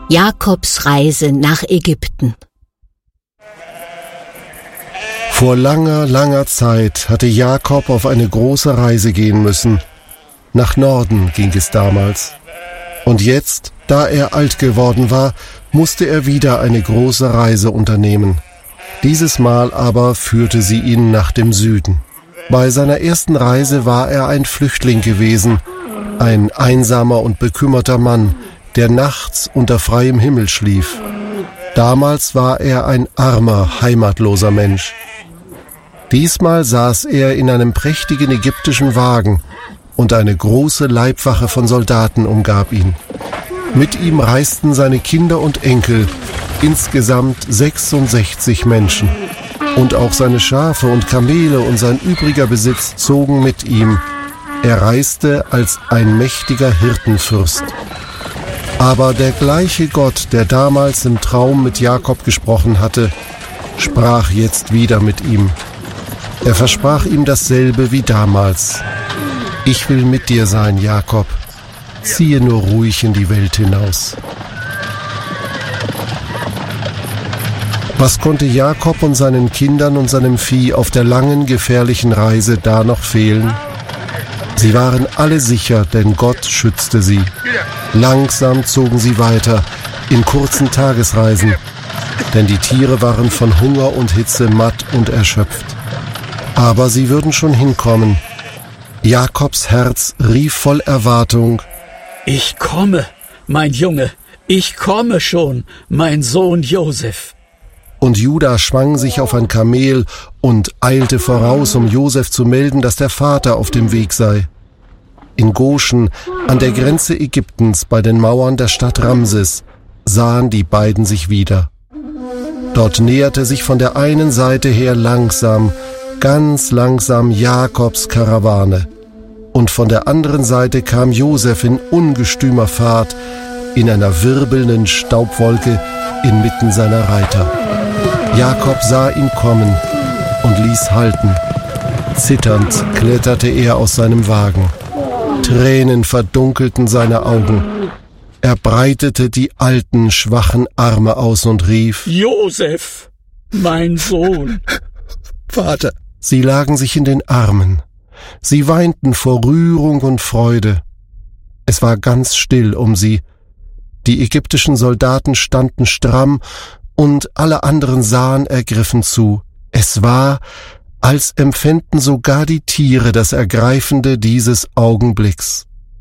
Jakobs Reise nach Ägypten. Vor langer, langer Zeit hatte Jakob auf eine große Reise gehen müssen. Nach Norden ging es damals. Und jetzt, da er alt geworden war, musste er wieder eine große Reise unternehmen. Dieses Mal aber führte sie ihn nach dem Süden. Bei seiner ersten Reise war er ein Flüchtling gewesen, ein einsamer und bekümmerter Mann, der nachts unter freiem Himmel schlief. Damals war er ein armer, heimatloser Mensch. Diesmal saß er in einem prächtigen ägyptischen Wagen und eine große Leibwache von Soldaten umgab ihn. Mit ihm reisten seine Kinder und Enkel, insgesamt 66 Menschen. Und auch seine Schafe und Kamele und sein übriger Besitz zogen mit ihm. Er reiste als ein mächtiger Hirtenfürst. Aber der gleiche Gott, der damals im Traum mit Jakob gesprochen hatte, sprach jetzt wieder mit ihm. Er versprach ihm dasselbe wie damals. Ich will mit dir sein, Jakob. Ziehe nur ruhig in die Welt hinaus. Was konnte Jakob und seinen Kindern und seinem Vieh auf der langen, gefährlichen Reise da noch fehlen? Sie waren alle sicher, denn Gott schützte sie. Langsam zogen sie weiter, in kurzen Tagesreisen, denn die Tiere waren von Hunger und Hitze matt und erschöpft. Aber sie würden schon hinkommen. Jakobs Herz rief voll Erwartung: Ich komme, mein Junge, ich komme schon, mein Sohn Josef. Und Juda schwang sich auf ein Kamel und eilte voraus, um Josef zu melden, dass der Vater auf dem Weg sei. In Goschen, an der Grenze Ägyptens, bei den Mauern der Stadt Ramses, sahen die beiden sich wieder. Dort näherte sich von der einen Seite her langsam, ganz langsam Jakobs Karawane. Und von der anderen Seite kam Josef in ungestümer Fahrt, in einer wirbelnden Staubwolke inmitten seiner Reiter. Jakob sah ihn kommen und ließ halten. Zitternd kletterte er aus seinem Wagen. Tränen verdunkelten seine Augen. Er breitete die alten, schwachen Arme aus und rief: Josef, mein Sohn. Vater. Sie lagen sich in den Armen. Sie weinten vor Rührung und Freude. Es war ganz still um sie. Die ägyptischen Soldaten standen stramm und alle anderen sahen ergriffen zu. Es war, als empfänden sogar die Tiere das Ergreifende dieses Augenblicks.